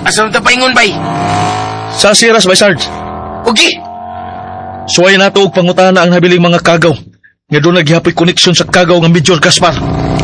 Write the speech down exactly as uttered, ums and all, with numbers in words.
Asa mo tapaingon, bay? Sa Siras, bay Sarge. Okay. Suway nato og pangutana ang nabiling mga kagaw. Nga doon naghihapoy koneksyon sa kagaw ng Major Gaspar.